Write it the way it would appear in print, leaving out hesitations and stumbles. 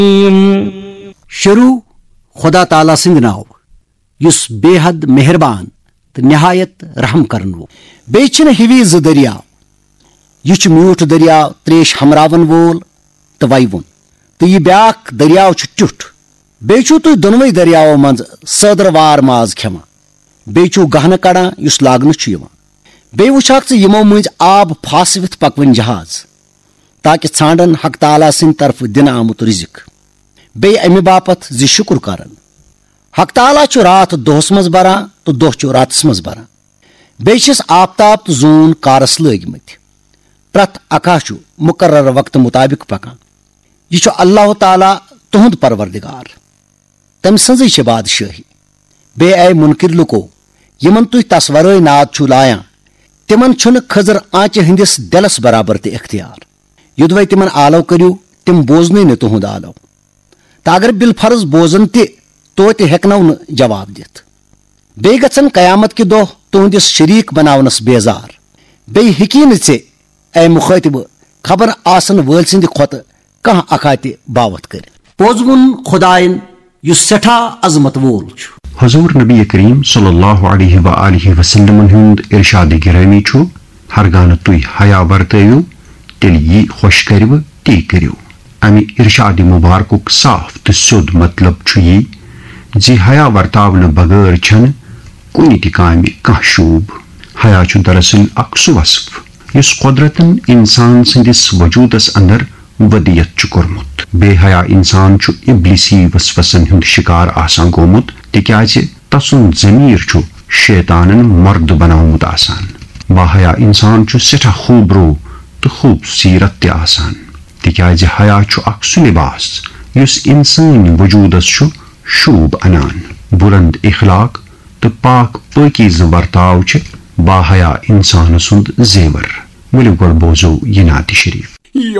شروع خدا تعالیٰ سند ناو یس بے حد مہربان تو نہایت رحم کرن وول. بیچن ہوی ز دریاو یہ میوٹھ دریاو تریش ہمراون وول تو ویون تو یہ بیاکھ دریاو ٹیٹھ. بیچو تھی دونوے دریاو مز سدر وار ماز کھیوان. بیچو گہنہ کڑان اس لاگنہ بی وچھاک یمو مز آب پھاسوت پکون جہاز تاکہ ژھانڈن حق تعالیٰ سند طرف دن آمت رزق. بی امہ باپت زِ شکر کرن. حق تعالیٰ رات دہس مز بران تو دہ راتس مز بران. بیس آفتاب تو زون کارس لگمت. پرت اکا مقرر وقت مطابق پکان. یہ اللہ تعالیٰ تہد پروردگار تم سنزے بادشاہی. بے اے منکر لکو یمن تھی تس ورائے ناد چھو لایاں تمن چھن خضر آنچہ ہندس دلس برابر تہ اختیار. یدوے تمن آلو کریو تم بوزنے نہ تہد آلو تو اگر بالفرض بوزن تہ ہیکنو نہ جواب دت. بی گژھن قیامت کہ دہ تہندس شریک بناونس بیزار. بی ہکی نہ اے مخاطب خبر آسن ول سند کھت کھانا اکھا تہ باوت کر. پوز ون خدائن یس سٹھا عظمت وول. حضور نبی کریم صلی اللہ علیہ وآلہ وسلم ہند ارشاد گرامی چھو ہرگاہ تھی حیا ورتو تیل یہ خوش کرو تی کرو. امی ارشاد مبارک صاف تو سیود مطلب یہ زی حیا ورتاؤن بغیر چھن کن تہ کامہ کانٛہہ شوب. حیا چھ دراصل اک سہ وصف یس قدرتن انسان سندس وجودس اندر ودیت چھ کورمت. بے حیا انسان چھ ابلیسی وسوسن ہند شکار آسان گومت تکیازِ تسن ضمیر چھ شیطانن مرد بناومت آسان. با حیا انسان چھ سٹھا خوبرو تو خوبصیرت تہ آسان تکیازِ حیا چھ اک سہ لباس یس انسانی وجودس چھ شوب انان. بلند اخلاق تو پاک پاکیزہ ورتاو چھ با حیا انسان سند زیور. ولو گوڑ بوزو یہ نعت شریف.